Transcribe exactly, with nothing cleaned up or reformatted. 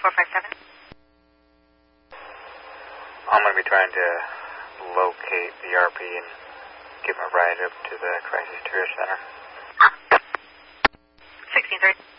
four five seven. I'm going to be trying to locate the R P and give him a ride up to the Crisis Tourist Center. sixteen thirty.